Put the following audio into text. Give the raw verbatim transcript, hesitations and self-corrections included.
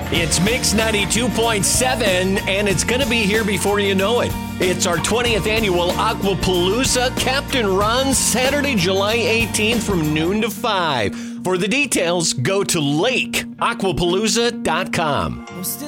It's Mix ninety-two point seven, and it's going to be here before you know it. It's our twentieth annual Aquapalooza Captain Ron, Saturday, July eighteenth from noon to five. For the details, go to lake aquapalooza dot com.